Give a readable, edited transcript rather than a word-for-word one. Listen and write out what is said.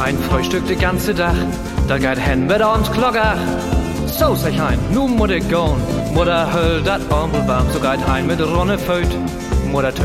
hein Frühstück de ganze Dach, da geht hen mit abends Glockach. So sag hein, nu muss ich gehen. Mutter höll dat Ampel warm, so geht hein mit Ronne Föt. Mutter